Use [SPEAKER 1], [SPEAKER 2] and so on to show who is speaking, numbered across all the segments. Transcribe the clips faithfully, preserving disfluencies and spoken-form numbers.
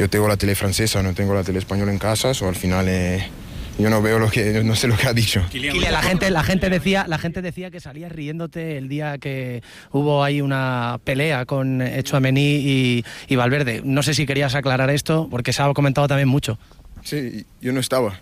[SPEAKER 1] yo tengo la tele francesa, no tengo la tele española en casa, o al final eh, yo no veo lo que, no sé lo que ha dicho.
[SPEAKER 2] Kylian, la gente, la gente decía, la gente decía que salías riéndote el día que hubo ahí una pelea con Tchouaméni y, y Valverde. No sé si querías aclarar esto, porque se ha comentado también mucho.
[SPEAKER 1] Sí, yo no estaba.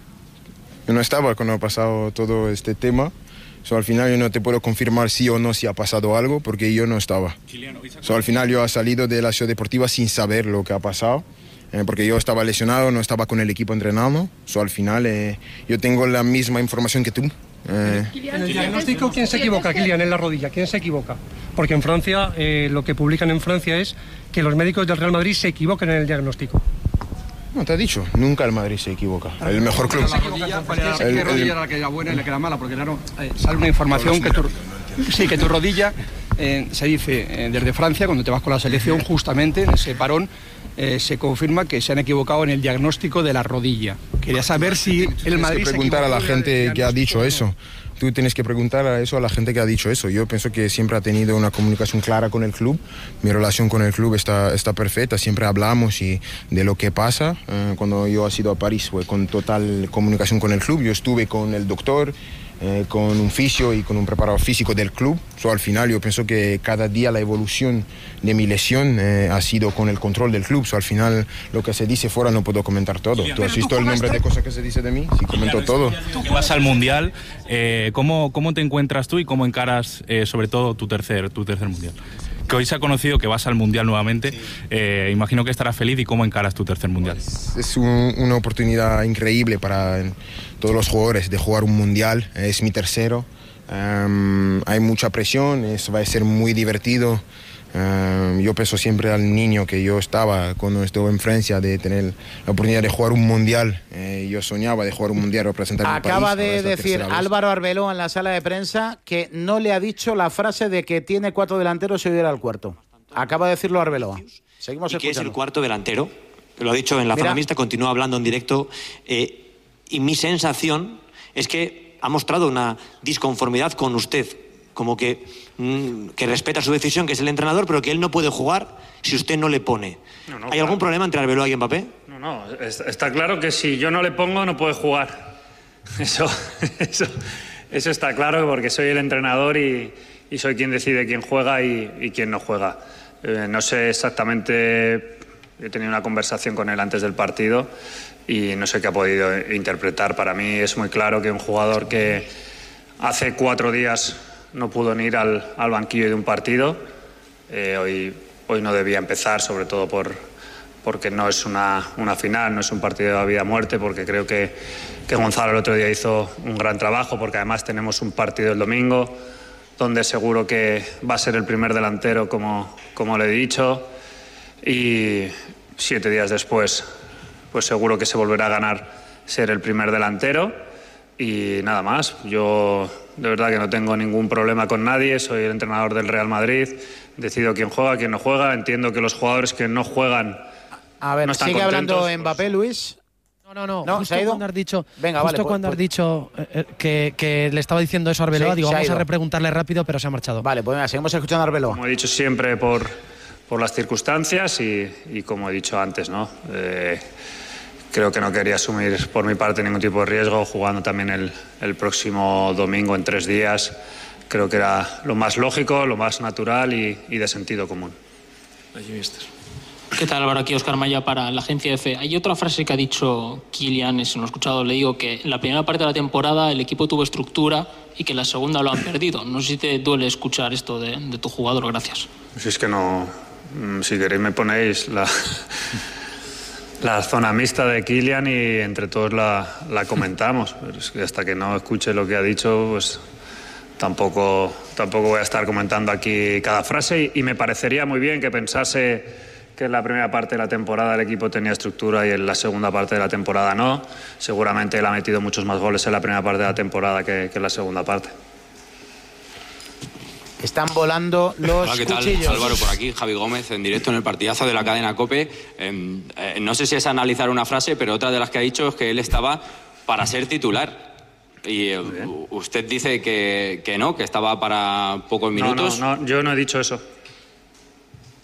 [SPEAKER 1] Yo no estaba cuando ha pasado todo este tema. So, al final yo no te puedo confirmar sí o no si ha pasado algo, porque yo no estaba. So, al final yo he salido de la ciudad deportiva sin saber lo que ha pasado. Eh, porque yo estaba lesionado, no estaba con el equipo entrenando. So, al final eh, yo tengo la misma información que tú. Eh.
[SPEAKER 3] En el diagnóstico, ¿quién se equivoca, Kylian, en la rodilla? ¿Quién se equivoca? Porque en Francia, eh, lo que publican en Francia es que los médicos del Real Madrid se equivocan en el diagnóstico.
[SPEAKER 1] No, te he dicho, nunca el Madrid se equivoca. El mejor club.
[SPEAKER 4] La rodilla, pues, ¿qué rodilla era la que era buena y la que era mala? Porque claro, eh, sale una información que tu, sí, que tu rodilla, eh, se dice eh, desde Francia, cuando te vas con la selección, justamente en ese parón, eh, se confirma que se han equivocado en el diagnóstico de la rodilla. Quería saber si el Madrid
[SPEAKER 1] se preguntar a la gente que ha dicho eso.
[SPEAKER 4] No.
[SPEAKER 1] Tú tienes que preguntar a eso a la gente que ha dicho eso. Yo pienso que siempre ha tenido una comunicación clara con el club. Mi relación con el club está, está perfecta. Siempre hablamos y de lo que pasa. Eh, cuando yo he ido a París fue con total comunicación con el club. Yo estuve con el doctor, eh, con un fisio y con un preparador físico del club. So, al final yo pienso que cada día la evolución de mi lesión eh, ha sido con el control del club. So, al final lo que se dice fuera no puedo comentar todo. ¿Tú has visto el nombre de cosas que se dice de mí? Sí, comento todo.
[SPEAKER 5] Tú que vas al Mundial, eh, ¿cómo, ¿cómo te encuentras tú y cómo encaras eh, sobre todo tu tercer, tu tercer Mundial? Que hoy se ha conocido que vas al Mundial nuevamente, sí. eh, imagino que estarás feliz. ¿Y cómo encaras tu tercer Mundial?
[SPEAKER 1] Es, es un, una oportunidad increíble para todos los jugadores de jugar un Mundial. Es mi tercero. Um, hay mucha presión, es, va a ser muy divertido. Um, yo pienso siempre al niño que yo estaba cuando estuve en Francia, de tener la oportunidad de jugar un Mundial. Eh, yo soñaba de jugar un Mundial, representar a
[SPEAKER 6] Acaba
[SPEAKER 1] país.
[SPEAKER 6] de decir Álvaro Arbeloa en la sala de prensa que no le ha dicho la frase de que tiene cuatro delanteros y hoy era el cuarto. Acaba de decirlo Arbeloa. Seguimos
[SPEAKER 7] y
[SPEAKER 6] escuchando.
[SPEAKER 7] que es el cuarto delantero. Lo ha dicho en la
[SPEAKER 6] Mira.
[SPEAKER 7] zona mixta, continúa hablando en directo. Eh, y mi sensación es que ha mostrado una disconformidad con usted. Como que, mmm, que respeta su decisión, que es el entrenador, pero que él no puede jugar si usted no le pone. No, no, ¿Hay claro. algún problema entre Arbeloa y Mbappé?
[SPEAKER 8] No, no, está claro que si yo no le pongo no puede jugar. Eso, eso, eso está claro, porque soy el entrenador y, y soy quien decide quién juega y, y quién no juega. Eh, no sé exactamente, he tenido una conversación con él antes del partido y no sé qué ha podido interpretar. Para mí es muy claro que un jugador que hace cuatro días no pudo ni ir al, al banquillo de un partido, eh, hoy, hoy no debía empezar, sobre todo por, porque no es una, una final, no es un partido de vida o muerte, porque creo que, que Gonzalo el otro día hizo un gran trabajo, porque además tenemos un partido el domingo, donde seguro que va a ser el primer delantero, como, como le he dicho, y siete días después, pues seguro que se volverá a ganar ser el primer delantero. Y nada más, yo de verdad que no tengo ningún problema con nadie, soy el entrenador del Real Madrid, decido quién juega, quién no juega, entiendo que los jugadores que no juegan
[SPEAKER 6] A ver,
[SPEAKER 8] no están
[SPEAKER 6] sigue
[SPEAKER 8] contentos,
[SPEAKER 6] hablando Mbappé,
[SPEAKER 8] pues...
[SPEAKER 6] Luis.
[SPEAKER 2] No, no, no,
[SPEAKER 6] no
[SPEAKER 2] justo
[SPEAKER 6] ¿se ha ido?
[SPEAKER 2] cuando has dicho,
[SPEAKER 6] Venga,
[SPEAKER 2] justo
[SPEAKER 6] vale,
[SPEAKER 2] cuando
[SPEAKER 6] pues,
[SPEAKER 2] has dicho eh, que, que le estaba diciendo eso a Arbeloa,
[SPEAKER 6] sí,
[SPEAKER 2] digo, vamos
[SPEAKER 6] a
[SPEAKER 2] a repreguntarle rápido, pero se ha marchado.
[SPEAKER 6] Vale, pues venga, seguimos escuchando a Arbeloa.
[SPEAKER 8] Como he dicho siempre, por, por las circunstancias y, y como he dicho antes, ¿no? Eh, Creo que no quería asumir por mi parte ningún tipo de riesgo, jugando también el, el próximo domingo en tres días. Creo que era lo más lógico, lo más natural y, y de sentido común.
[SPEAKER 9] ¿Qué tal, Álvaro? Aquí Óscar Maya para la agencia EFE. Hay otra frase que ha dicho Kylian, si no he escuchado, le digo que en la primera parte de la temporada el equipo tuvo estructura y que en la segunda lo han perdido. No sé si te duele escuchar esto de, de tu jugador. Gracias.
[SPEAKER 8] Si es que no... Si queréis me ponéis la... la zona mixta de Kylian y entre todos la, la comentamos, pero es que hasta que no escuche lo que ha dicho, pues tampoco, tampoco voy a estar comentando aquí cada frase y, y me parecería muy bien que pensase que en la primera parte de la temporada el equipo tenía estructura y en la segunda parte de la temporada no. Seguramente él ha metido muchos más goles en la primera parte de la temporada que, que en la segunda parte.
[SPEAKER 6] Están volando los
[SPEAKER 10] Hola, ¿qué tal?
[SPEAKER 6] cuchillos.
[SPEAKER 10] Álvaro, por aquí, Javi Gómez, en directo en el partidazo de la cadena COPE. Eh, eh, no sé si es analizar una frase, pero otra de las que ha dicho es que él estaba para ser titular. Y eh, usted dice que, que no, que estaba para pocos minutos.
[SPEAKER 8] No, no, no, yo no he dicho eso.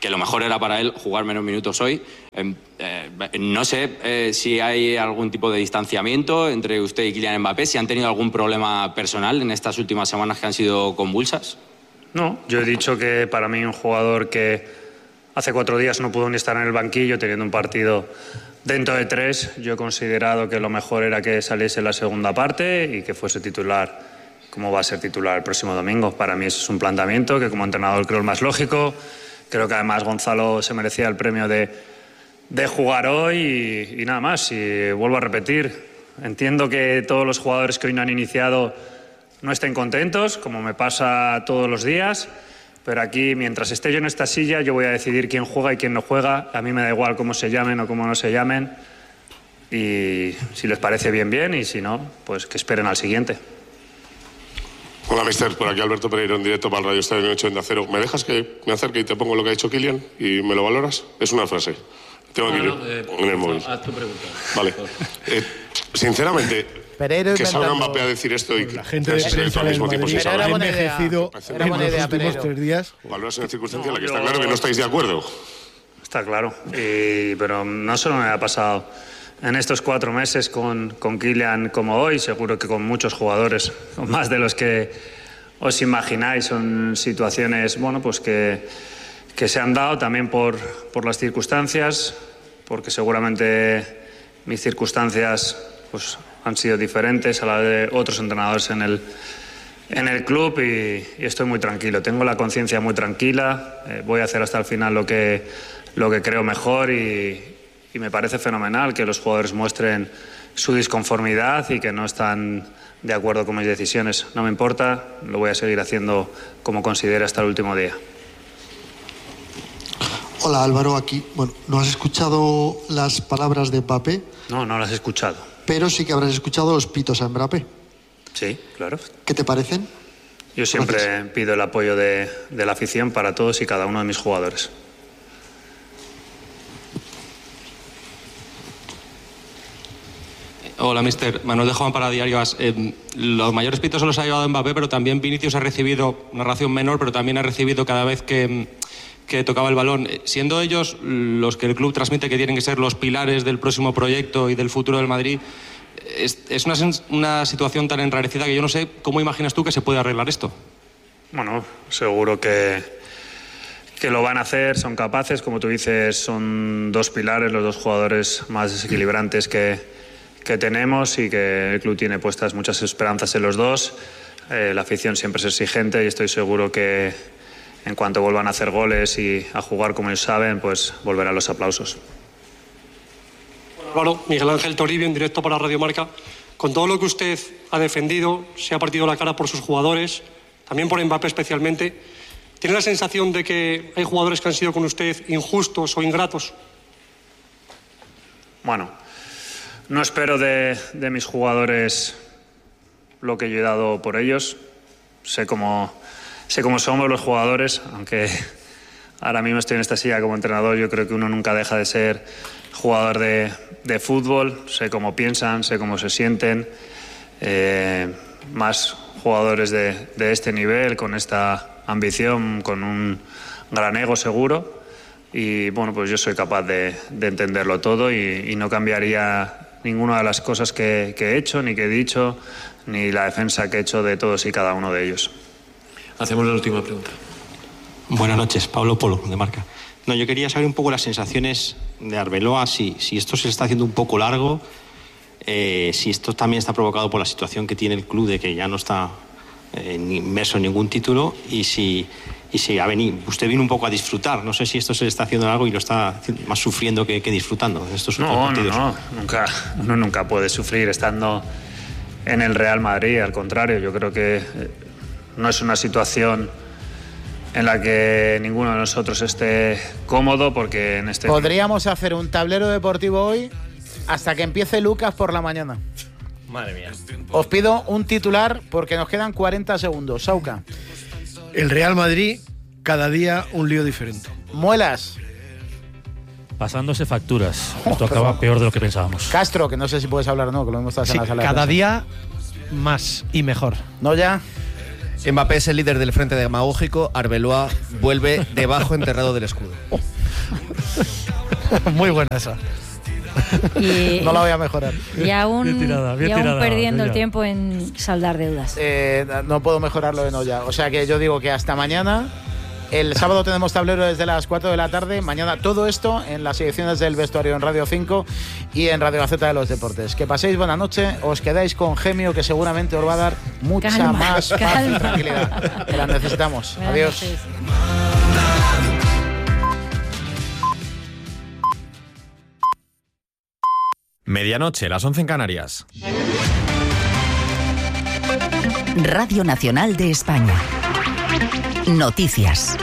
[SPEAKER 10] que lo mejor era para él jugar menos minutos hoy. Eh, eh, no sé eh, si hay algún tipo de distanciamiento entre usted y Kylian Mbappé, si han tenido algún problema personal en estas últimas semanas que han sido convulsas.
[SPEAKER 8] No, yo he dicho que para mí un jugador que hace cuatro días no pudo ni estar en el banquillo teniendo un partido dentro de tres, yo he considerado que lo mejor era que saliese la segunda parte y que fuese titular, como va a ser titular el próximo domingo. Para mí eso es un planteamiento que como entrenador creo el más lógico. Creo que además Gonzalo se merecía el premio de, de jugar hoy y, y nada más. Y vuelvo a repetir, entiendo que todos los jugadores que hoy no han iniciado no estén contentos, como me pasa todos los días, pero aquí, mientras esté yo en esta silla, yo voy a decidir quién juega y quién no juega. A mí me da igual cómo se llamen o cómo no se llamen. Y si les parece bien, bien, y si no, pues que esperen al siguiente.
[SPEAKER 11] Hola, mister. Por aquí Alberto Pereiro, en directo para el Radio Estadio ocho en Cero. ¿Me dejas que me acerque y te pongo lo que ha dicho Kylian y me lo valoras? Es una frase. Tengo aquí no, no, eh, en el móvil. Haz tu pregunta. Vale. Eh, sinceramente,
[SPEAKER 6] Pereiro
[SPEAKER 11] que salga Mbappé a decir esto y
[SPEAKER 12] la gente de prensa
[SPEAKER 11] al mismo tiempo sin saber.
[SPEAKER 12] Ha envejecido en los últimos tres días.
[SPEAKER 11] Valoras una circunstancia en la que está claro que no estáis de acuerdo.
[SPEAKER 8] Está claro. Y, pero no solo me ha pasado en estos cuatro meses con, con Kylian como hoy, seguro que con muchos jugadores, con más de los que os imagináis. Son situaciones, bueno, pues que, que se han dado también por, por las circunstancias, porque seguramente mis circunstancias pues, han sido diferentes a las de otros entrenadores en el, en el club y, y estoy muy tranquilo. Tengo la conciencia muy tranquila, eh, voy a hacer hasta el final lo que, lo que creo mejor y Y me parece fenomenal que los jugadores muestren su disconformidad y que no están de acuerdo con mis decisiones. No me importa, lo voy a seguir haciendo como considere hasta el último día.
[SPEAKER 13] Hola Álvaro, aquí. Bueno, ¿no has escuchado las palabras de Mbappé?
[SPEAKER 8] No, no las he escuchado.
[SPEAKER 13] Pero sí que habrás escuchado los pitos a Mbappé.
[SPEAKER 8] Sí, claro.
[SPEAKER 13] ¿Qué te parecen?
[SPEAKER 8] Yo siempre
[SPEAKER 13] Gracias.
[SPEAKER 8] pido el apoyo de, de la afición para todos y cada uno de mis jugadores.
[SPEAKER 14] Hola, mister. Manuel de Joven para Diario As. Eh, los mayores pitos se los ha llevado Mbappé, pero también Vinicius ha recibido una ración menor, pero también ha recibido cada vez que, que tocaba el balón. Siendo ellos los que el club transmite que tienen que ser los pilares del próximo proyecto y del futuro del Madrid, es, es una, una situación tan enrarecida que yo no sé cómo imaginas tú que se puede arreglar esto.
[SPEAKER 8] Bueno, seguro que, que lo van a hacer, son capaces. Como tú dices, son dos pilares, los dos jugadores más desequilibrantes que que tenemos y que el club tiene puestas muchas esperanzas en los dos. Eh, la afición siempre es exigente y estoy seguro que en cuanto vuelvan a hacer goles y a jugar como ellos saben, pues volverán los aplausos.
[SPEAKER 3] Álvaro, Miguel Ángel Toribio, en directo para Radio Marca. Con todo lo que usted ha defendido, se ha partido la cara por sus jugadores, también por Mbappé especialmente, ¿tiene la sensación de que hay jugadores que han sido con usted injustos o ingratos?
[SPEAKER 8] Bueno, no espero de, de mis jugadores lo que yo he dado por ellos. Sé cómo, sé cómo somos los jugadores, aunque ahora mismo estoy en esta silla como entrenador. Yo creo que uno nunca deja de ser jugador de, de fútbol. Sé cómo piensan, sé cómo se sienten. Eh, más jugadores de, de este nivel, con esta ambición, con un gran ego seguro. Y bueno, pues yo soy capaz de, de entenderlo todo y, y no cambiaría ninguna de las cosas que, que he hecho, ni que he dicho, ni la defensa que he hecho de todos y cada uno de ellos.
[SPEAKER 15] Hacemos la última pregunta.
[SPEAKER 14] Buenas noches, Pablo Polo, de Marca. No, yo quería saber un poco las sensaciones de Arbeloa, si, si esto se está haciendo un poco largo, eh, si esto también está provocado por la situación que tiene el club de que ya no está eh, inmerso en ningún título, y si... Y si ha venido, usted vino un poco a disfrutar. No sé si esto se le está haciendo algo y lo está más sufriendo que, que disfrutando. Estos
[SPEAKER 8] no, no, no. Nunca, uno nunca puede sufrir estando en el Real Madrid. Al contrario, yo creo que no es una situación en la que ninguno de nosotros esté cómodo, porque en este...
[SPEAKER 6] Podríamos hacer un tablero deportivo hoy hasta que empiece Lucas por la mañana.
[SPEAKER 15] Madre mía.
[SPEAKER 6] Os pido un titular porque nos quedan cuarenta segundos. Sauca.
[SPEAKER 12] El Real Madrid, cada día un lío diferente.
[SPEAKER 6] Muelas.
[SPEAKER 16] Pasándose facturas. Esto acaba peor de lo que pensábamos.
[SPEAKER 6] Castro, que no sé si puedes hablar o no, que lo hemos estado
[SPEAKER 2] sí,
[SPEAKER 6] en la sala.
[SPEAKER 2] Cada día más y mejor.
[SPEAKER 6] ¿No ya?
[SPEAKER 17] Mbappé es el líder del frente demagógico, Arbeloa vuelve debajo enterrado del escudo.
[SPEAKER 2] Muy buena esa.
[SPEAKER 6] Y, no la voy a mejorar.
[SPEAKER 18] Y aún, bien tirada, bien y aún tirada, perdiendo el tiempo en saldar deudas.
[SPEAKER 6] Eh, no puedo mejorarlo en olla. O sea que yo digo que hasta mañana. El sábado tenemos tablero desde las cuatro de la tarde. Mañana todo esto en las ediciones del vestuario en Radio cinco y en Radio Gaceta de los Deportes. Que paséis buena noche. Os quedáis con Gemio, que seguramente os va a dar mucha calma, más calma. paz y tranquilidad. Que la necesitamos. Buenas Adiós. Noches.
[SPEAKER 19] Medianoche, las once en Canarias.
[SPEAKER 20] Radio Nacional de España. Noticias.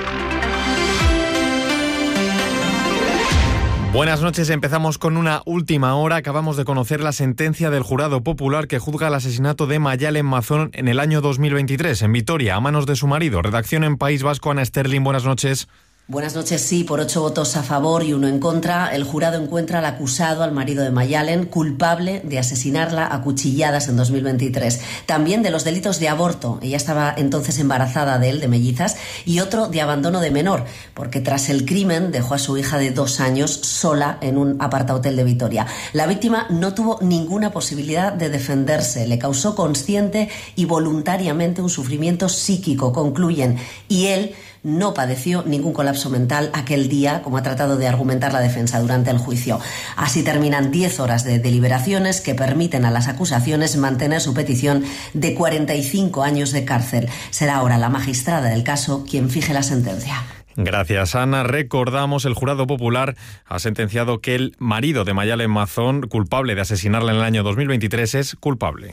[SPEAKER 19] Buenas noches, empezamos con una última hora. Acabamos de conocer la sentencia del jurado popular que juzga el asesinato de Mayalen Mazón en el año dos mil veintitrés en Vitoria, a manos de su marido. Redacción en País Vasco, Ana Sterling, buenas noches.
[SPEAKER 21] Buenas noches, sí, por ocho votos a favor y uno en contra, el jurado encuentra al acusado, al marido de Mayalen, culpable de asesinarla a cuchilladas en dos mil veintitrés. También de los delitos de aborto, ella estaba entonces embarazada de él, de mellizas, y otro de abandono de menor, porque tras el crimen dejó a su hija de dos años sola en un apartahotel de Vitoria. La víctima no tuvo ninguna posibilidad de defenderse, le causó consciente y voluntariamente un sufrimiento psíquico, concluyen, y él no padeció ningún colapso mental aquel día, como ha tratado de argumentar la defensa durante el juicio. Así terminan diez horas de deliberaciones que permiten a las acusaciones mantener su petición de cuarenta y cinco años de cárcel. Será ahora la magistrada del caso quien fije la sentencia.
[SPEAKER 19] Gracias, Ana. Recordamos, el jurado popular ha sentenciado que el marido de Mayalen Mazón, culpable de asesinarla en el año dos mil veintitrés, es culpable.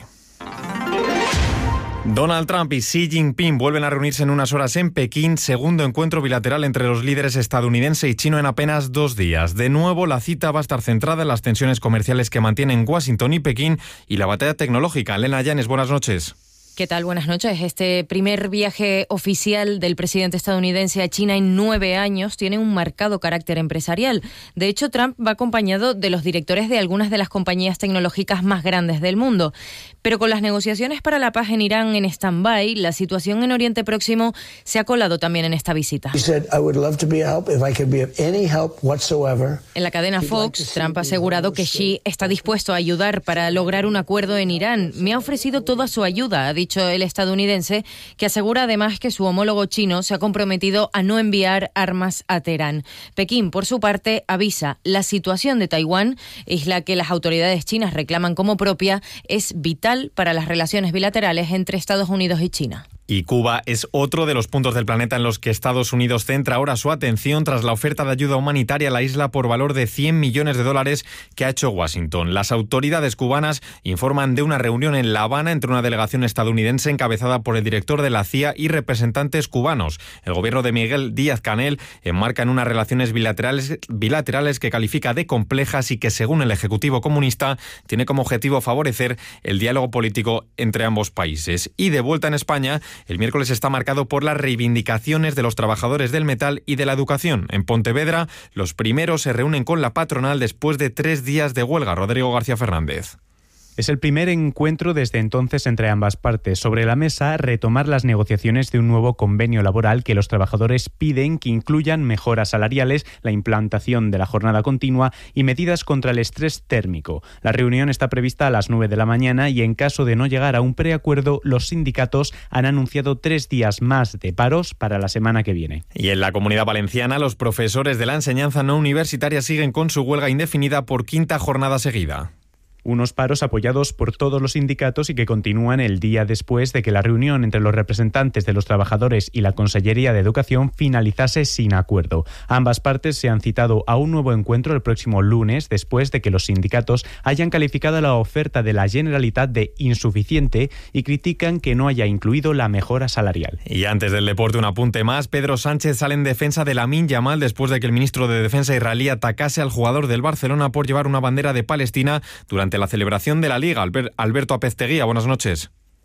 [SPEAKER 19] Donald Trump y Xi Jinping vuelven a reunirse en unas horas en Pekín, segundo encuentro bilateral entre los líderes estadounidense y chino en apenas dos días. De nuevo, la cita va a estar centrada en las tensiones comerciales que mantienen Washington y Pekín y la batalla tecnológica. Elena Llanes, buenas noches.
[SPEAKER 22] ¿Qué tal? Buenas noches. Este primer viaje oficial del presidente estadounidense a China en nueve años tiene un marcado carácter empresarial. De hecho, Trump va acompañado de los directores de algunas de las compañías tecnológicas más grandes del mundo. Pero con las negociaciones para la paz en Irán en stand-by, la situación en Oriente Próximo se ha colado también en esta visita. En la cadena Fox, Trump ha asegurado que Xi está dispuesto a ayudar para lograr un acuerdo en Irán. Me ha ofrecido toda su ayuda, ha dicho el estadounidense, que asegura además que su homólogo chino se ha comprometido a no enviar armas a Teherán. Pekín, por su parte, avisa: la situación de Taiwán, isla que las autoridades chinas reclaman como propia, es vital para las relaciones bilaterales entre Estados Unidos y China.
[SPEAKER 19] Y Cuba es otro de los puntos del planeta en los que Estados Unidos centra ahora su atención tras la oferta de ayuda humanitaria a la isla por valor de cien millones de dólares que ha hecho Washington. Las autoridades cubanas informan de una reunión en La Habana entre una delegación estadounidense encabezada por el director de la C I A y representantes cubanos. El gobierno de Miguel Díaz-Canel enmarca en unas relaciones bilaterales, bilaterales que califica de complejas y que, según el Ejecutivo comunista, tiene como objetivo favorecer el diálogo político entre ambos países. Y de vuelta en España, el miércoles está marcado por las reivindicaciones de los trabajadores del metal y de la educación. En Pontevedra, los primeros se reúnen con la patronal después de tres días de huelga. Rodrigo García Fernández.
[SPEAKER 23] Es el primer encuentro desde entonces entre ambas partes. Sobre la mesa, retomar las negociaciones de un nuevo convenio laboral que los trabajadores piden que incluyan mejoras salariales, la implantación de la jornada continua y medidas contra el estrés térmico. La reunión está prevista a las nueve de la mañana y, en caso de no llegar a un preacuerdo, los sindicatos han anunciado tres días más de paros para la semana que viene.
[SPEAKER 19] Y en la Comunidad Valenciana, los profesores de la enseñanza no universitaria siguen con su huelga indefinida por quinta jornada seguida.
[SPEAKER 23] Unos paros apoyados por todos los sindicatos y que continúan el día después de que la reunión entre los representantes de los trabajadores y la Consellería de Educación finalizase sin acuerdo. Ambas partes se han citado a un nuevo encuentro el próximo lunes, después de que los sindicatos hayan calificado la oferta de la Generalitat de insuficiente y critican que no haya incluido la mejora salarial.
[SPEAKER 19] Y antes del deporte, un apunte más. Pedro Sánchez sale en defensa de Lamine Yamal después de que el ministro de Defensa israelí atacase al jugador del Barcelona por llevar una bandera de Palestina durante la celebración de la Liga. Alberto Apezteguía, buenas noches.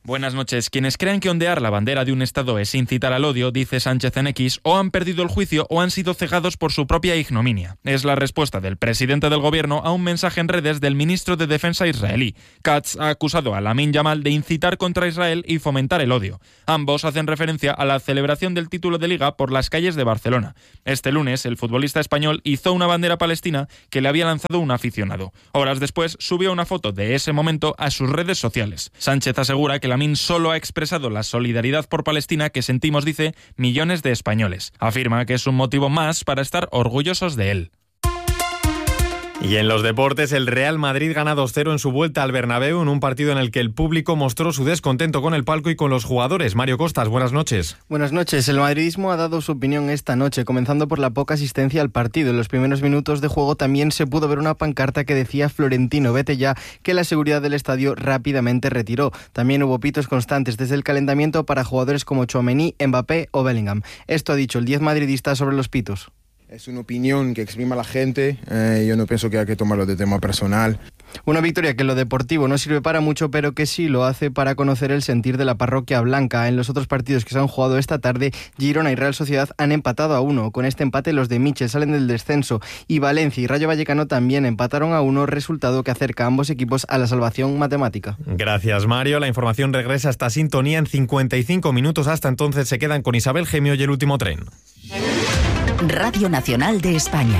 [SPEAKER 1] Buenas noches. Quienes crean que ondear la bandera de un Estado es incitar al odio, dice Sánchez en X, o han perdido el juicio o han sido cegados por su propia ignominia. Es la respuesta del presidente del gobierno a un mensaje en redes del ministro de Defensa israelí. Katz ha acusado a Lamin Yamal de incitar contra Israel y fomentar el odio. Ambos hacen referencia a la celebración del título de Liga por las calles de Barcelona. Este lunes, el futbolista español izó una bandera palestina que le había lanzado un aficionado. Horas después, subió una foto de ese momento a sus redes sociales. Sánchez asegura que Lamin solo ha expresado la solidaridad por Palestina que sentimos, dice, millones de españoles. Afirma que es un motivo más para estar orgullosos de él.
[SPEAKER 19] Y en los deportes, el Real Madrid gana dos cero en su vuelta al Bernabéu en un partido en el que el público mostró su descontento con el palco y con los jugadores. Mario Costas, buenas noches.
[SPEAKER 4] Buenas noches. El madridismo ha dado su opinión esta noche, comenzando por la poca asistencia al partido. En los primeros minutos de juego también se pudo ver una pancarta que decía Florentino, vete ya, que la seguridad del estadio rápidamente retiró. También hubo pitos constantes desde el calentamiento para jugadores como Tchouaméni, Mbappé o Bellingham. Esto ha dicho el diez madridista sobre los pitos.
[SPEAKER 5] Es una opinión que exprima la gente, eh, yo no pienso que hay que tomarlo de tema personal.
[SPEAKER 4] Una victoria que en lo deportivo no sirve para mucho, pero que sí lo hace para conocer el sentir de la parroquia blanca. En los otros partidos que se han jugado esta tarde, Girona y Real Sociedad han empatado a uno. Con este empate los de Michel salen del descenso y Valencia y Rayo Vallecano también empataron a uno, resultado que acerca a ambos equipos a la salvación matemática.
[SPEAKER 19] Gracias, Mario. La información regresa a esta sintonía en cincuenta y cinco minutos. Hasta entonces se quedan con Isabel Gemio y El Último Tren.
[SPEAKER 20] Radio Nacional de España.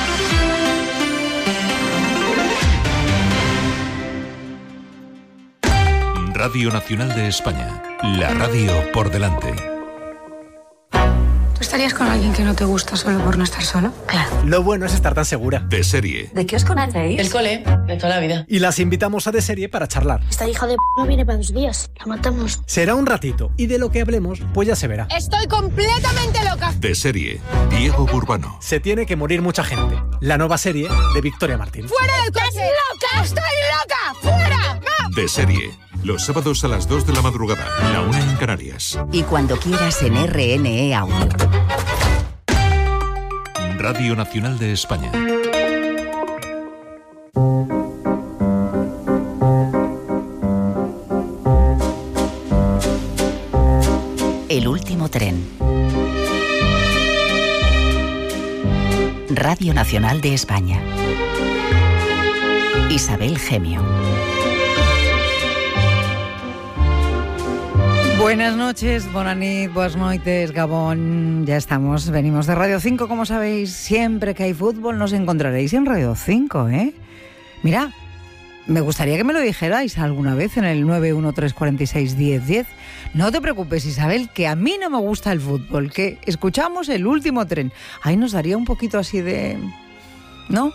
[SPEAKER 24] Radio Nacional de España. La radio por delante.
[SPEAKER 25] ¿Tú estarías con alguien que no te gusta solo por no estar solo? Claro.
[SPEAKER 26] Lo bueno es estar tan segura.
[SPEAKER 24] De Serie.
[SPEAKER 25] ¿De qué os conocéis?
[SPEAKER 27] El cole, de toda la vida.
[SPEAKER 26] Y las invitamos a De Serie para charlar.
[SPEAKER 28] Esta hija de p no viene para dos días. La matamos.
[SPEAKER 26] Será un ratito y de lo que hablemos, pues ya se verá.
[SPEAKER 29] Estoy completamente loca.
[SPEAKER 24] De Serie. Diego Burbano.
[SPEAKER 26] Se tiene que morir mucha gente. La nueva serie de Victoria Martín.
[SPEAKER 29] ¡Fuera del coche! ¡Estás loca! ¡Estoy loca! ¡Fuera! ¡No!
[SPEAKER 24] De Serie. Los sábados a las dos de la madrugada. La una en Canarias.
[SPEAKER 20] Y cuando quieras en R N E Audio.
[SPEAKER 24] Radio Nacional de España.
[SPEAKER 20] El último tren. Radio Nacional de España. Isabel Gemio.
[SPEAKER 30] Buenas noches, bona nit, buenas noites, Gabón. Ya estamos, venimos de Radio cinco, como sabéis. Siempre que hay fútbol nos encontraréis en Radio cinco, ¿eh? Mira, me gustaría que me lo dijerais alguna vez en el nueve uno tres cuatro seis uno cero uno cero. No te preocupes, Isabel, que a mí no me gusta el fútbol, que escuchamos El Último Tren. Ahí nos daría un poquito así de... ¿no?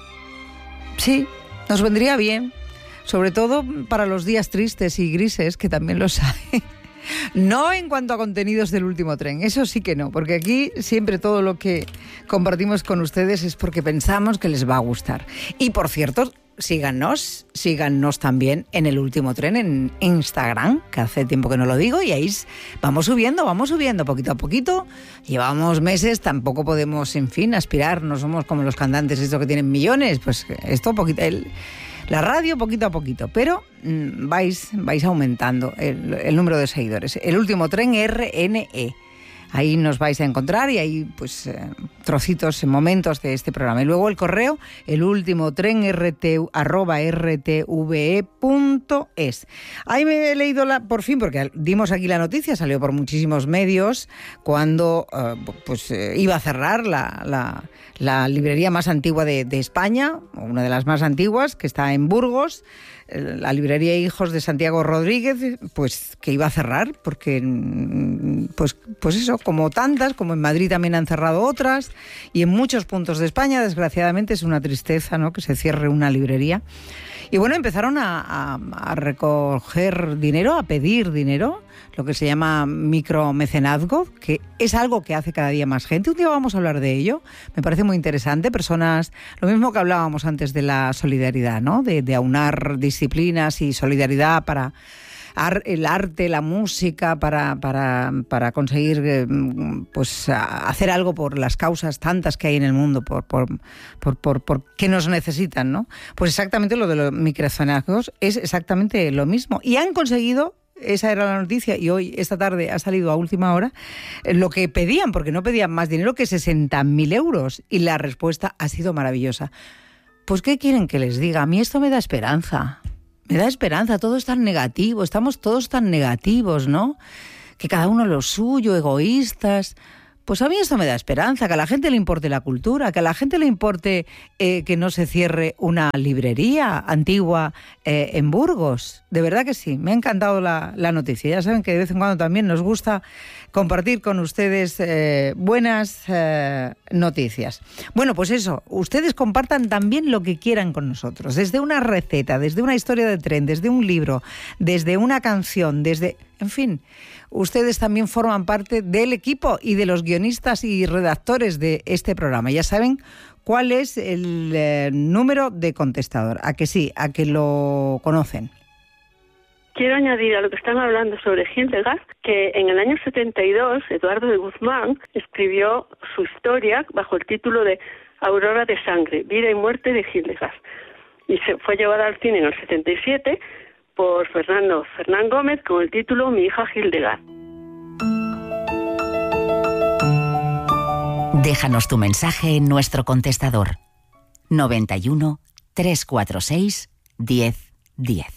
[SPEAKER 30] Sí, nos vendría bien. Sobre todo para los días tristes y grises, que también los hay. No en cuanto a contenidos del Último Tren, eso sí que no, porque aquí siempre todo lo que compartimos con ustedes es porque pensamos que les va a gustar. Y por cierto, síganos, síganos también en El Último Tren en Instagram, que hace tiempo que no lo digo, y ahí vamos subiendo, vamos subiendo poquito a poquito. Llevamos meses, tampoco podemos, en fin, aspirar, no somos como los cantantes estos que tienen millones, pues esto poquito... El, La radio poquito a poquito, pero mmm, vais, vais aumentando el, el número de seguidores. El Último Tren R N E. Ahí nos vais a encontrar y ahí pues eh, trocitos, momentos de este programa. Y luego el correo, el último tren arroba r t v e punto es. Ahí me he leído la, por fin, porque dimos aquí la noticia, salió por muchísimos medios, cuando eh, pues eh, iba a cerrar la, la, la librería más antigua de, de España, una de las más antiguas, que está en Burgos, la librería Hijos de Santiago Rodríguez, pues que iba a cerrar, porque pues, pues eso, como tantas, como en Madrid también han cerrado otras, y en muchos puntos de España, desgraciadamente, es una tristeza, ¿no?, que se cierre una librería. Y bueno, empezaron a, a, a recoger dinero, a pedir dinero, lo que se llama micromecenazgo, que es algo que hace cada día más gente. Un día vamos a hablar de ello, me parece muy interesante. Personas, lo mismo que hablábamos antes de la solidaridad, ¿no?, de, de aunar disciplinas y solidaridad para el arte, la música, para, para, para conseguir pues hacer algo por las causas tantas que hay en el mundo, por, por, por, por, por que nos necesitan, ¿no? Pues exactamente lo de los micromecenazgos es exactamente lo mismo. Y han conseguido esa era la noticia, y hoy, esta tarde, ha salido a última hora lo que pedían, porque no pedían más dinero que sesenta mil euros, y la respuesta ha sido maravillosa. Pues, ¿qué quieren que les diga? A mí esto me da esperanza, me da esperanza, todo es tan negativo, estamos todos tan negativos, ¿no? Que cada uno lo suyo, egoístas. Pues a mí esto me da esperanza, que a la gente le importe la cultura, que a la gente le importe eh, que no se cierre una librería antigua eh, en Burgos. De verdad que sí, me ha encantado la, la noticia. Ya saben que de vez en cuando también nos gusta compartir con ustedes eh, buenas eh, noticias. Bueno, pues eso, ustedes compartan también lo que quieran con nosotros, desde una receta, desde una historia de tren, desde un libro, desde una canción, desde... En fin, ustedes también forman parte del equipo y de los guionistas y redactores de este programa. Ya saben cuál es el eh, número de contestador. ¿A que sí? ¿A que lo conocen?
[SPEAKER 3] Quiero añadir a lo que están hablando sobre Hildegard, que en el año setenta y dos, Eduardo de Guzmán escribió su historia bajo el título de Aurora de Sangre, vida y muerte de Hildegard. Y se fue llevada al cine en el setenta y siete por Fernando Fernán Gómez con el título Mi hija Hildegard.
[SPEAKER 20] Déjanos tu mensaje en nuestro contestador noventa y uno, trescientos cuarenta y seis, diez diez.